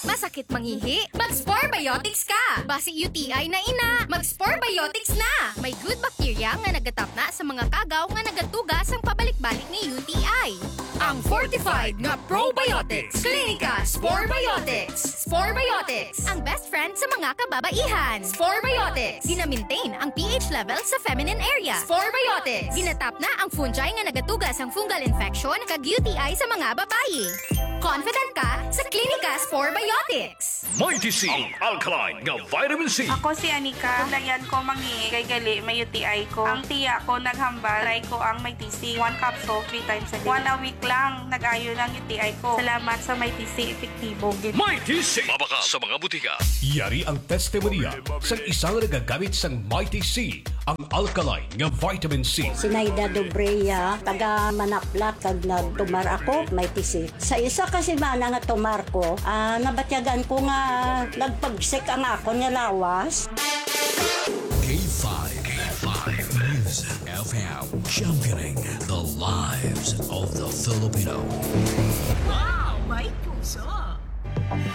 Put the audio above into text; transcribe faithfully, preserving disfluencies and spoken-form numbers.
Masakit mangihi? Mag-Spore Biotics ka! Basi U T I na ina, mag-Spore Biotics na! May good bacteria nga nagatap na sa mga kagaw nga nagatugas ang pabalik-balik ni U T I. Ang fortified nga probiotics. Clinica Spore Biotics. Spore Biotics, ang best friend sa mga kababaihan. Spore Biotics, gina-maintain ang pH level sa feminine area. Spore Biotics, ginatap na ang fungi nga nagatugas ang fungal infection kag U T I sa mga babayi. Confident ka sa Clinica Spore Biotics. Mighty C, ang alkaline nga vitamin C. Ako si Anika. Layan ko mangi kay gali may U T I ko. Ang tiya ko naghambal. Try ko ang Mighty C. One capsule, three times a day. One a week lang. Nag-ayo ng U T I ko. Salamat sa Mighty C. Epektibo. Mighty C, mabaka sa mga butika. Yari ang testimonya sa isang nagagamit sang Mighty C, ang alkaline nga vitamin C. Sinaida Dobreya, taga Manaklat, kag nagtumar ako, may tisi. Sa isa kasi mana nga tumar ko, ah, nabatyagan ko nga nagpagsik ang ako niya lawas. K five, K five News F M, championing the lives of the Filipino. Wow, may puso!